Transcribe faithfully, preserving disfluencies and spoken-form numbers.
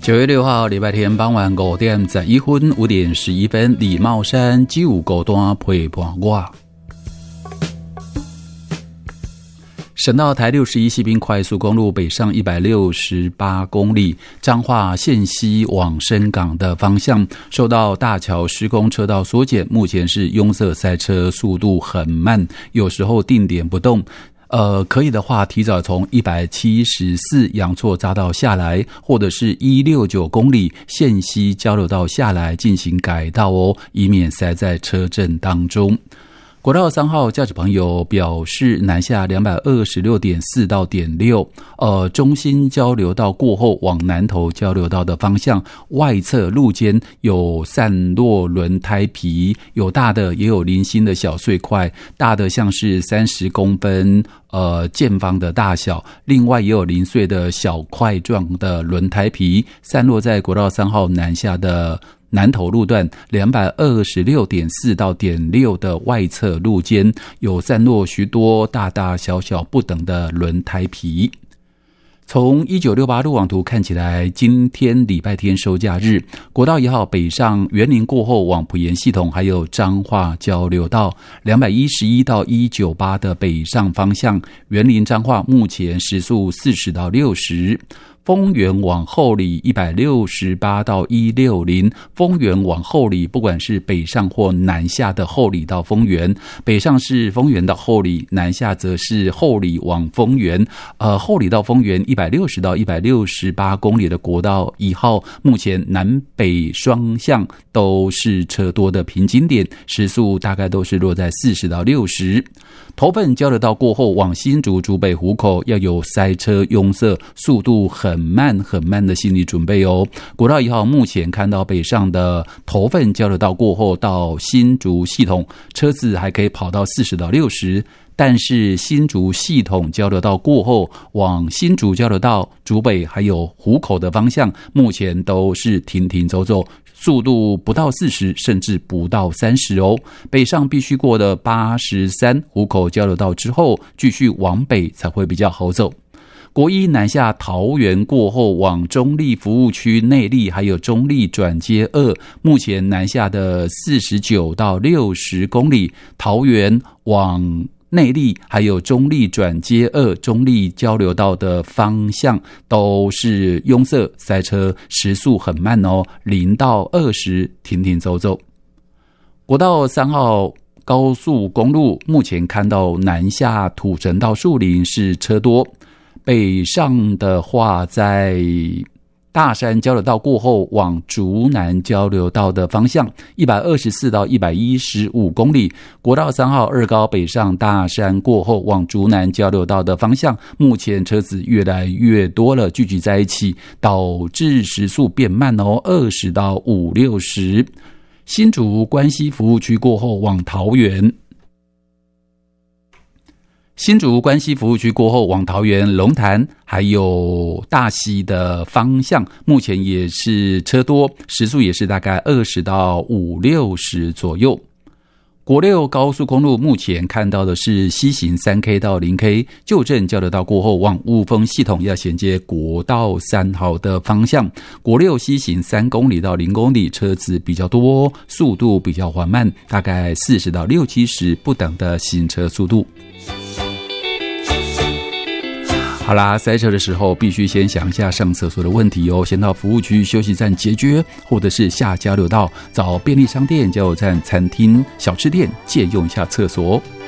九月六号礼拜天傍晚五点十一分五点十一分，李茂山九高端陪伴我。省道台六十一西滨快速公路北上一百六十八公里，彰化线西往深港的方向，受到大桥施工车道缩减，目前是拥塞塞车，速度很慢，有时候定点不动。呃，可以的话，提早从一百七十四阳错匝道下来，或者是一百六十九公里线西交流道下来进行改道哦，以免塞在车阵当中。国道三号驾驶朋友表示，南下 两百二十六点四 到点六，呃，中心交流道过后往南投交流道的方向，外侧路肩有散落轮胎皮，有大的也有零星的小碎块，大的像是三十公分呃见方的大小，另外也有零碎的小块状的轮胎皮散落在国道三号南下的南投路段 两百二十六点四 到点六的外侧路肩，有散落许多大大小小不等的轮胎皮。从一九六八路网图看起来，今天礼拜天收假日，国道一号北上员林过后往埔盐系统还有彰化交流道两百一十一到一九八的北上方向，员林彰化目前时速四十到六十。丰原往后里一百六十八到一百六十，丰原往后里不管是北上或南下的后里到丰原，北上是丰原到后里，南下则是后里往丰原。呃，后里到丰原一百六十到一百六十八公里的国道一号，目前南北双向都是车多的瓶颈点，时速大概都是落在四十到六十。头份交流道过后往新竹竹北湖口要有塞车拥塞，速度很慢很慢的心理准备哦。国道一号目前看到北上的头份交流道过后到新竹系统，车子还可以跑到四十到六十，但是新竹系统交流道过后往新竹交流道竹北还有湖口的方向，目前都是停停走走，速度不到四十，甚至不到三十哦。北上必须过的八十三湖口交流道之后，继续往北才会比较好走。国一南下桃园过后往中立服务区内壢还有中立转接二，目前南下的四十九到六十公里，桃园往内壢还有中立转接二中立交流道的方向都是拥塞塞车，时速很慢哦，零到二十停停走走。国道三号高速公路目前看到南下土城到树林是车多，北上的话在大山交流道过后往竹南交流道的方向一百二十四到一百一十五公里，国道三号二高北上大山过后往竹南交流道的方向，目前车子越来越多了，聚集在一起，导致时速变慢哦，二十到五六十。新竹关西服务区过后往桃园，新竹关西服务区过后往桃园龙潭还有大溪的方向，目前也是车多，时速也是大概二十到五六十左右。国六高速公路目前看到的是西行 三 K 到 零 K， 旧镇交流道过后往雾峰系统要衔接国道三号的方向，国六西行三公里到零公里，车子比较多，速度比较缓慢，大概四十到六七十不等的行车速度。好啦，塞车的时候必须先想一下上厕所的问题哦，先到服务区休息站解决，或者是下交流道找便利商店、加油站、餐厅、小吃店借用一下厕所哦。